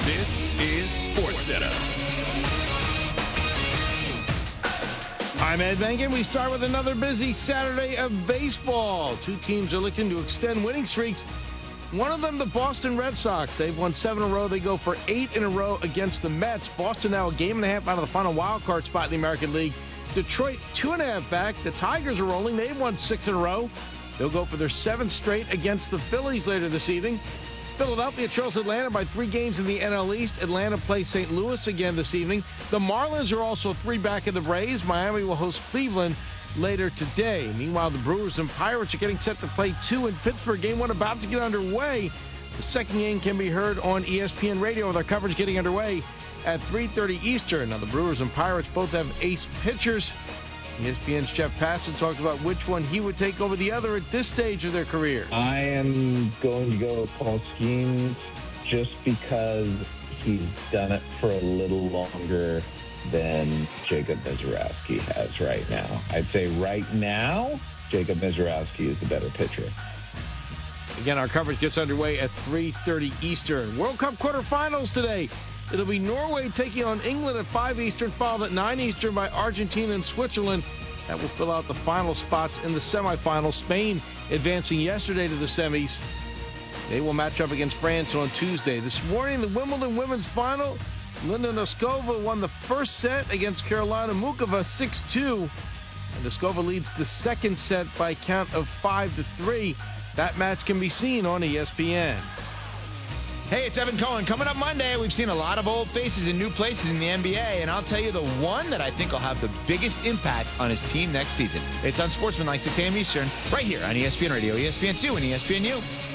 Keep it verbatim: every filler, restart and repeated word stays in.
This is SportsCenter. I'm Ed Bengen. We start with another busy Saturday of baseball. Two teams are looking to extend winning streaks. One of them, the Boston Red Sox. They've won seven in a row. They go for eight in a row against the Mets. Boston now a game and a half out of the final wild card spot in the American League. Detroit two and a half back. The Tigers are rolling. They've won six in a row. They'll go for their seventh straight against the Phillies later this evening. Philadelphia trails Atlanta by three games in the N L East. Atlanta plays Saint Louis again this evening. The Marlins are also three back of the Rays. Miami will host Cleveland later today. Meanwhile, the Brewers and Pirates are getting set to play two in Pittsburgh. Game one about to get underway. The second game can be heard on E S P N Radio with our coverage getting underway at three thirty Eastern. Now, the Brewers and Pirates both have ace pitchers. E S P N's Jeff Passan talked about which one he would take over the other at this stage of their career. I am going to go with Paul Skeens just because he's done it for a little longer than Jacob Misiorowski has right now. I'd say right now, Jacob Misiorowski is the better pitcher. Again, our coverage gets underway at three thirty Eastern. World Cup quarterfinals today. It'll be Norway taking on England at five Eastern, followed at nine Eastern by Argentina and Switzerland. That will fill out the final spots in the semifinals. Spain advancing yesterday to the semis. They will match up against France on Tuesday. This morning, the Wimbledon women's final. Linda Noskova won the first set against Carolina Mukova six two. And Noskova leads the second set by a count of five to three. That match can be seen on E S P N. Hey, it's Evan Cohen. Coming up Monday, we've seen a lot of old faces in new places in the N B A, and I'll tell you the one that I think will have the biggest impact on his team next season. It's on Sportsman like six a.m. Eastern, right here on E S P N Radio, E S P N two, and E S P N U.